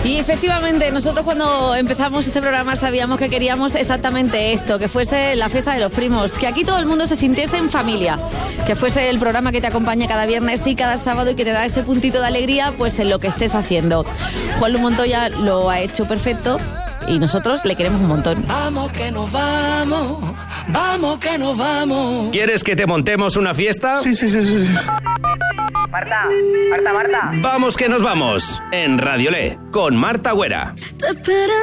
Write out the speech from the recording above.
Y efectivamente, nosotros cuando empezamos este programa sabíamos que queríamos exactamente esto, que fuese la fiesta de los primos, que aquí todo el mundo se sintiese en familia, que fuese el programa que te acompaña cada viernes y cada sábado y que te da ese puntito de alegría pues en lo que estés haciendo. Juanlu Montoya lo ha hecho perfecto y nosotros le queremos un montón. Vamos que nos vamos, vamos que nos vamos. ¿Quieres que te montemos una fiesta? Sí. Marta. Vamos que nos vamos, en Radio Le, con Marta Güera. Te esperan